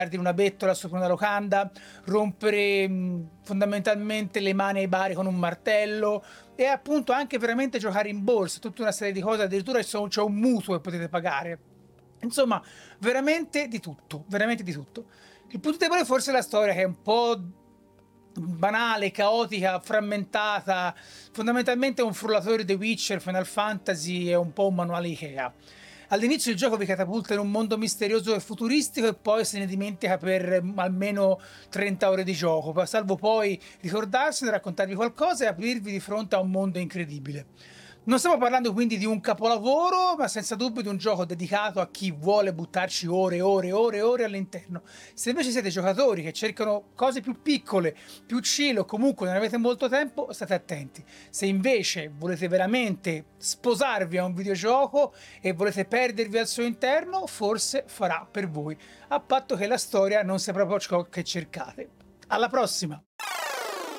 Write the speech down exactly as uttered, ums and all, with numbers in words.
di una bettola sopra una locanda, rompere, mhmm, fondamentalmente le mani ai bari con un martello e appunto anche veramente giocare in borsa, tutta una serie di cose, addirittura ci so c'è un mutuo che potete pagare. Insomma, veramente di tutto, veramente di tutto. Il punto debole forse è la storia che è un po' banale, caotica, frammentata, fondamentalmente è un frullatore The Witcher, Final Fantasy e un po' un manuale Ikea. All'inizio il gioco vi catapulta in un mondo misterioso e futuristico e poi se ne dimentica per mm, almeno trenta ore di gioco, pa- salvo poi ricordarsene, raccontarvi qualcosa e aprirvi di fronte a un mondo incredibile. Non stiamo parlando quindi di un capolavoro, ma senza dubbio di un gioco dedicato a chi vuole buttarci ore e ore e ore e ore all'interno. Se invece siete giocatori che cercano cose più piccole, più chill o comunque non avete molto tempo, state attenti. Se invece volete veramente sposarvi a un videogioco e volete perdervi al suo interno, forse farà per voi, a patto che la storia non sia proprio ciò che cercate. Alla prossima!